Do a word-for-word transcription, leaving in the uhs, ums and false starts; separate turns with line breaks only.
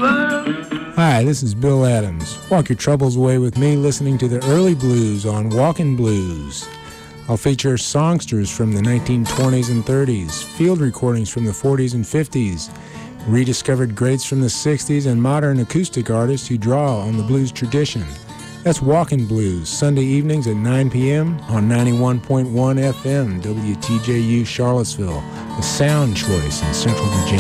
Hi, this is Bill Adams. Walk your troubles away with me listening to the early blues on Walkin' Blues. I'll feature songsters from the nineteen twenties and thirties, field recordings from the forties and fifties, rediscovered greats from the sixties, and modern acoustic artists who draw on the blues tradition. That's Walkin' Blues, Sunday evenings at nine p.m. on ninety-one point one F M, W T J U Charlottesville, the sound choice in Central Virginia.